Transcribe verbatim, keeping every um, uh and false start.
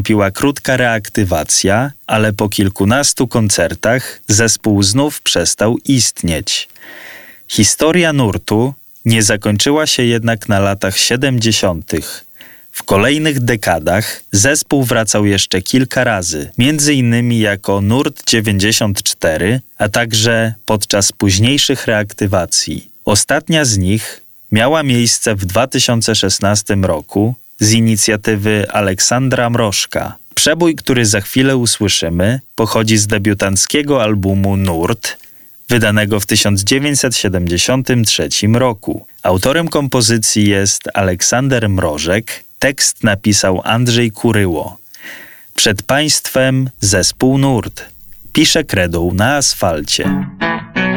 nastąpiła krótka reaktywacja, ale po kilkunastu koncertach zespół znów przestał istnieć. Historia nurtu nie zakończyła się jednak na latach siedemdziesiątych. W kolejnych dekadach zespół wracał jeszcze kilka razy, między innymi jako Nurt dziewięćdziesiąt cztery, a także podczas późniejszych reaktywacji. Ostatnia z nich miała miejsce w dwa tysiące szesnastym roku z inicjatywy Aleksandra Mrożka. Przebój, który za chwilę usłyszymy, pochodzi z debiutanckiego albumu Nurt, wydanego w tysiąc dziewięćset siedemdziesiątym trzecim roku. Autorem kompozycji jest Aleksander Mrożek, tekst napisał Andrzej Kuryło. Przed państwem zespół Nurt pisze kredą na asfalcie.